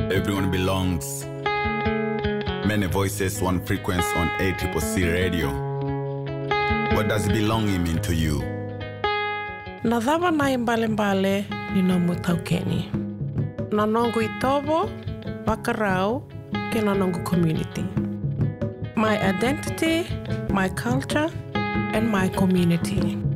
Everyone belongs. Many voices, one frequency on ACCC radio. What does belonging mean to you? Nadhava nai mbale ni nomu taukeni. Nanongu itobo, Bakarau, ke Nanongu community. My identity, my culture, and my community.